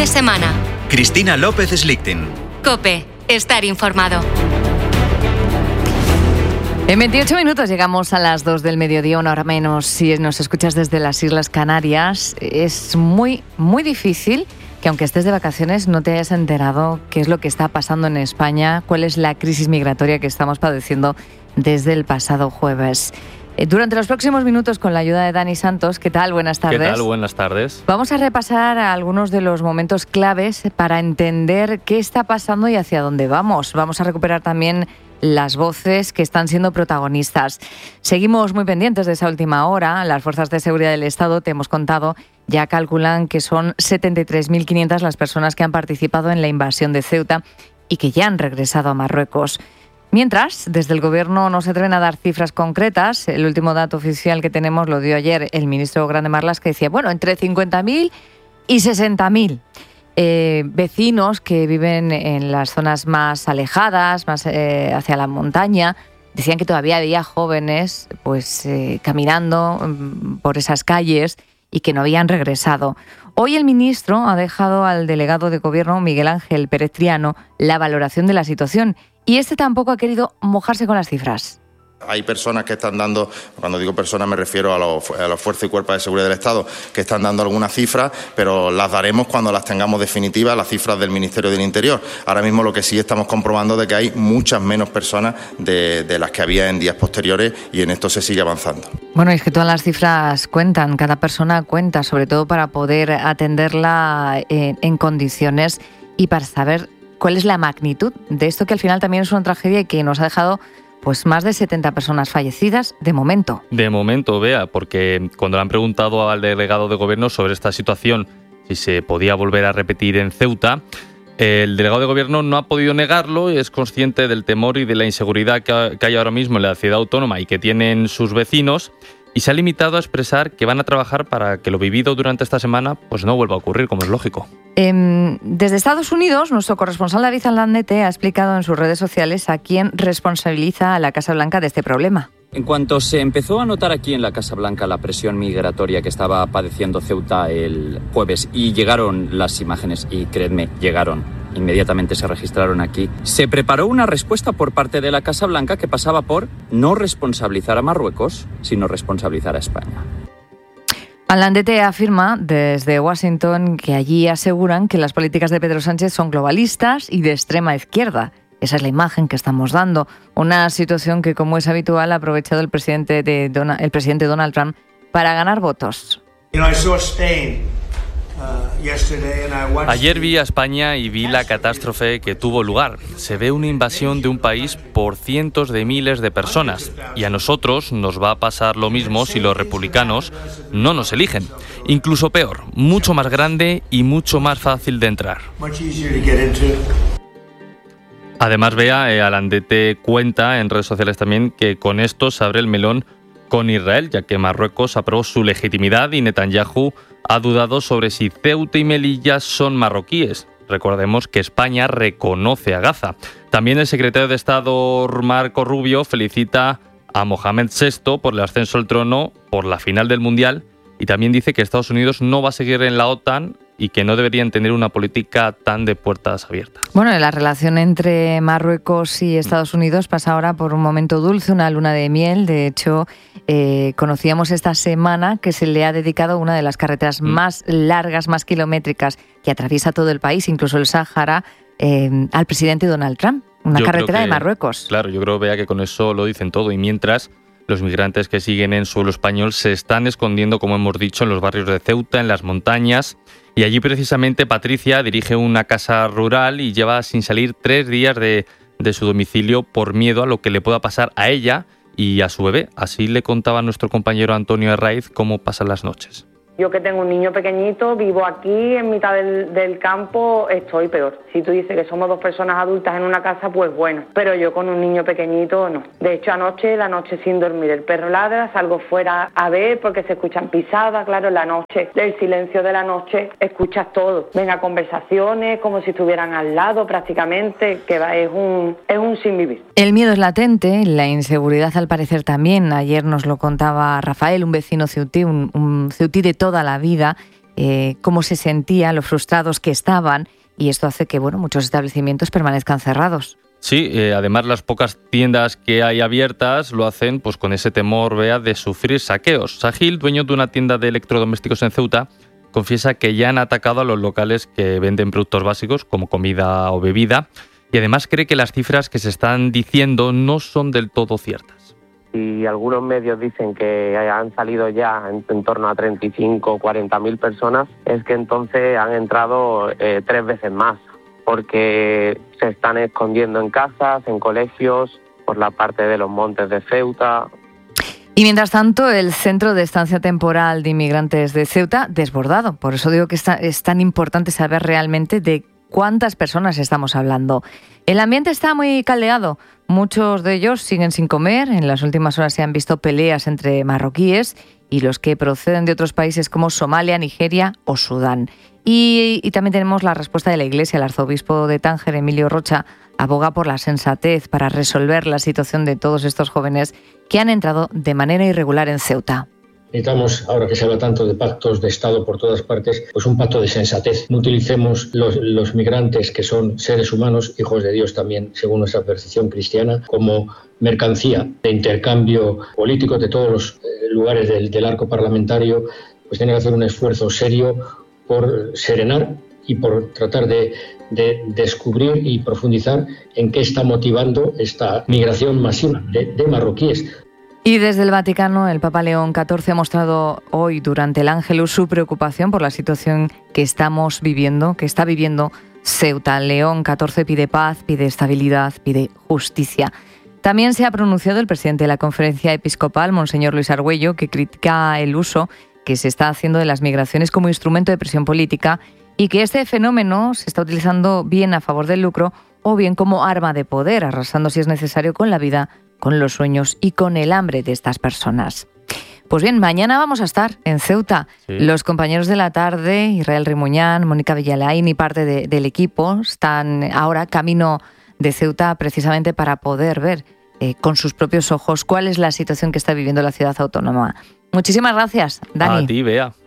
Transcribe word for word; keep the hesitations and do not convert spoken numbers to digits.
semana. Cristina López Slichting. COPE. Estar informado. En veintiocho minutos llegamos a las dos del mediodía, una hora menos. Si nos escuchas desde las Islas Canarias, es muy, muy difícil que aunque estés de vacaciones no te hayas enterado qué es lo que está pasando en España, cuál es la crisis migratoria que estamos padeciendo desde el pasado jueves. Durante los próximos minutos, con la ayuda de Dani Santos, ¿qué tal? Buenas tardes. ¿Qué tal? Buenas tardes. Vamos a repasar algunos de los momentos claves para entender qué está pasando y hacia dónde vamos. Vamos a recuperar también las voces que están siendo protagonistas. Seguimos muy pendientes de esa última hora. Las fuerzas de seguridad del Estado, te hemos contado, ya calculan que son setenta y tres mil quinientas las personas que han participado en la invasión de Ceuta y que ya han regresado a Marruecos. Mientras, desde el Gobierno no se atreven a dar cifras concretas. El último dato oficial que tenemos lo dio ayer el ministro Grande Marlaska, que decía, bueno, entre cincuenta mil y sesenta mil eh, vecinos que viven en las zonas más alejadas, más eh, hacia la montaña. Decían que todavía había jóvenes pues eh, caminando um, por esas calles y que no habían regresado. Hoy el ministro ha dejado al delegado de Gobierno, Miguel Ángel Pérez Triano, la valoración de la situación. Y este tampoco ha querido mojarse con las cifras. Hay personas que están dando, cuando digo personas me refiero a los, a los fuerzas y cuerpos de seguridad del Estado, que están dando algunas cifras, pero las daremos cuando las tengamos definitivas, las cifras del Ministerio del Interior. Ahora mismo lo que sí estamos comprobando es de que hay muchas menos personas de, de las que había en días posteriores y en esto se sigue avanzando. Bueno, es que todas las cifras cuentan, cada persona cuenta, sobre todo para poder atenderla en, en condiciones y para saber cuál es la magnitud de esto, que al final también es una tragedia y que nos ha dejado pues más de setenta personas fallecidas de momento. De momento, Bea, porque cuando le han preguntado al delegado de Gobierno sobre esta situación, si se podía volver a repetir en Ceuta, el delegado de Gobierno no ha podido negarlo y es consciente del temor y de la inseguridad que hay ahora mismo en la ciudad autónoma y que tienen sus vecinos, y se ha limitado a expresar que van a trabajar para que lo vivido durante esta semana pues no vuelva a ocurrir, como es lógico. Eh, desde Estados Unidos, nuestro corresponsal David Alandete ha explicado en sus redes sociales a quién responsabiliza a la Casa Blanca de este problema. En cuanto se empezó a notar aquí en la Casa Blanca la presión migratoria que estaba padeciendo Ceuta el jueves y llegaron las imágenes, y creedme, llegaron, inmediatamente se registraron aquí, se preparó una respuesta por parte de la Casa Blanca que pasaba por no responsabilizar a Marruecos, sino responsabilizar a España. Alandete afirma desde Washington que allí aseguran que las políticas de Pedro Sánchez son globalistas y de extrema izquierda. Esa es la imagen que estamos dando. Una situación que, como es habitual, ha aprovechado el presidente, de Donald, el presidente Donald Trump para ganar votos. Ayer vi a España y vi la catástrofe que tuvo lugar. Se ve una invasión de un país por cientos de miles de personas. Y a nosotros nos va a pasar lo mismo si los republicanos no nos eligen. Incluso peor, mucho más grande y mucho más fácil de entrar. Además, Bea, eh, Alandete cuenta en redes sociales también que con esto se abre el melón con Israel, ya que Marruecos aprobó su legitimidad y Netanyahu ha dudado sobre si Ceuta y Melilla son marroquíes. Recordemos que España reconoce a Gaza. También el secretario de Estado Marco Rubio felicita a Mohamed sexto por el ascenso al trono, por la final del Mundial, y también dice que Estados Unidos no va a seguir en la OTAN y que no deberían tener una política tan de puertas abiertas. Bueno, la relación entre Marruecos y Estados Unidos pasa ahora por un momento dulce, una luna de miel. De hecho, eh, conocíamos esta semana que se le ha dedicado una de las carreteras mm. más largas, más kilométricas, que atraviesa todo el país, incluso el Sáhara, eh, al presidente Donald Trump. Una yo carretera que, de Marruecos. Claro, yo creo, Bea, que con eso lo dicen todo. Y mientras, los migrantes que siguen en suelo español se están escondiendo, como hemos dicho, en los barrios de Ceuta, en las montañas. Y allí precisamente Patricia dirige una casa rural y lleva sin salir tres días de, de su domicilio por miedo a lo que le pueda pasar a ella y a su bebé. Así le contaba nuestro compañero Antonio Herraiz cómo pasan las noches. Yo que tengo un niño pequeñito, vivo aquí en mitad del, del campo, estoy peor. Si tú dices que somos dos personas adultas en una casa, pues bueno, pero yo con un niño pequeñito no. De hecho, anoche, la noche sin dormir, el perro ladra, salgo fuera a ver porque se escuchan pisadas, claro, la noche, el silencio de la noche, escuchas todo. Venga, conversaciones como si estuvieran al lado prácticamente, que va, es un, es un sin vivir. El miedo es latente, la inseguridad al parecer también. Ayer nos lo contaba Rafael, un vecino ceutí, un, un ceutí de toda la vida, eh, cómo se sentían, lo frustrados que estaban, y esto hace que bueno, muchos establecimientos permanezcan cerrados. Sí, eh, además las pocas tiendas que hay abiertas lo hacen pues con ese temor, Bea, de sufrir saqueos. Sahil, dueño de una tienda de electrodomésticos en Ceuta, confiesa que ya han atacado a los locales que venden productos básicos como comida o bebida, y además cree que las cifras que se están diciendo no son del todo ciertas. Y algunos medios dicen que han salido ya en, en torno a treinta y cinco o cuarenta mil personas, es que entonces han entrado eh, tres veces más, porque se están escondiendo en casas, en colegios, por la parte de los montes de Ceuta. Y mientras tanto, el Centro de Estancia Temporal de Inmigrantes de Ceuta desbordado. Por eso digo que está, es tan importante saber realmente de cuántas personas estamos hablando. El ambiente está muy caldeado. Muchos de ellos siguen sin comer. En las últimas horas se han visto peleas entre marroquíes y los que proceden de otros países como Somalia, Nigeria o Sudán. Y, y también tenemos la respuesta de la Iglesia. El arzobispo de Tánger, Emilio Rocha, aboga por la sensatez para resolver la situación de todos estos jóvenes que han entrado de manera irregular en Ceuta. Necesitamos, ahora que se habla tanto de pactos de Estado por todas partes, pues un pacto de sensatez. No utilicemos los, los migrantes, que son seres humanos, hijos de Dios también, según nuestra percepción cristiana, como mercancía de intercambio político de todos los eh, lugares del, del arco parlamentario. Pues tiene que hacer un esfuerzo serio por serenar y por tratar de, de descubrir y profundizar en qué está motivando esta migración masiva de, de marroquíes. Y desde el Vaticano, el Papa León catorce ha mostrado hoy durante el Ángelus su preocupación por la situación que estamos viviendo, que está viviendo Ceuta. León catorce pide paz, pide estabilidad, pide justicia. También se ha pronunciado el presidente de la Conferencia Episcopal, Monseñor Luis Argüello, que critica el uso que se está haciendo de las migraciones como instrumento de presión política y que este fenómeno se está utilizando bien a favor del lucro o bien como arma de poder, arrasando si es necesario con la vida, con los sueños y con el hambre de estas personas. Pues bien, mañana vamos a estar en Ceuta. Sí. Los compañeros de la tarde, Israel Rimuñán, Mónica Villalain y parte de, del equipo están ahora camino de Ceuta precisamente para poder ver eh, con sus propios ojos cuál es la situación que está viviendo la ciudad autónoma. Muchísimas gracias, Dani. A ti, Bea.